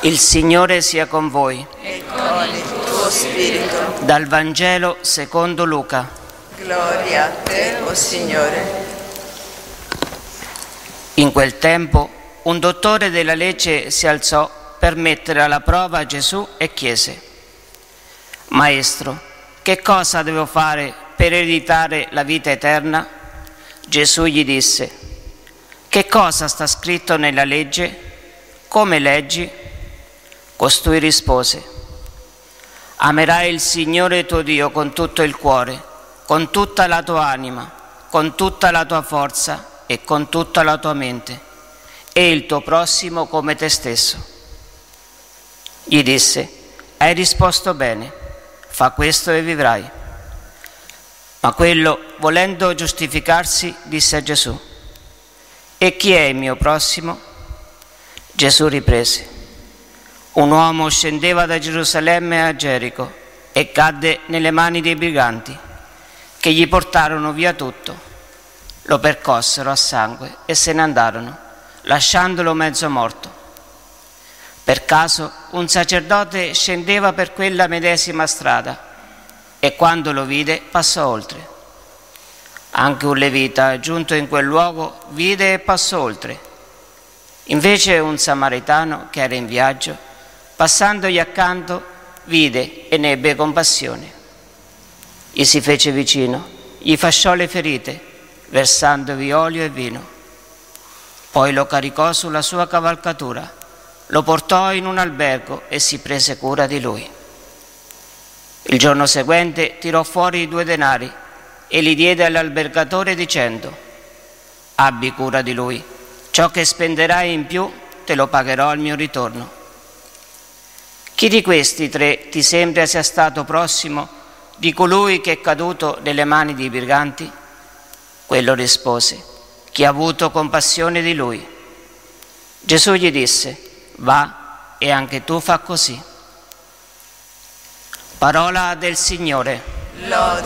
Il Signore sia con voi. E con il tuo spirito. Dal Vangelo secondo Luca. Gloria a te, o Signore. In quel tempo un dottore della legge si alzò per mettere alla prova Gesù e chiese: Maestro, che cosa devo fare per ereditare la vita eterna? Gesù gli disse: Che cosa sta scritto nella legge? Come leggi? Costui rispose: Amerai il Signore tuo Dio con tutto il cuore, con tutta la tua anima, con tutta la tua forza e con tutta la tua mente, e il tuo prossimo come te stesso. Gli disse: Hai risposto bene, fa questo e vivrai. Ma quello, volendo giustificarsi, disse a Gesù: E chi è il mio prossimo? Gesù riprese: Un uomo scendeva da Gerusalemme a Gerico e cadde nelle mani dei briganti, che gli portarono via tutto. Lo percossero a sangue e se ne andarono, lasciandolo mezzo morto. Per caso un sacerdote scendeva per quella medesima strada e quando lo vide passò oltre. Anche un levita, giunto in quel luogo, vide e passò oltre. Invece un samaritano che era in viaggio, passandogli accanto, vide e ne ebbe compassione. Gli si fece vicino, gli fasciò le ferite, versandovi olio e vino. Poi lo caricò sulla sua cavalcatura, lo portò in un albergo e si prese cura di lui. Il giorno seguente tirò fuori 2 denari e li diede all'albergatore dicendo: Abbi cura di lui, ciò che spenderai in più te lo pagherò al mio ritorno. Chi di questi 3 ti sembra sia stato prossimo di colui che è caduto nelle mani dei briganti? Quello rispose: Chi ha avuto compassione di lui. Gesù gli disse: Va e anche tu fa così. Parola del Signore. Lode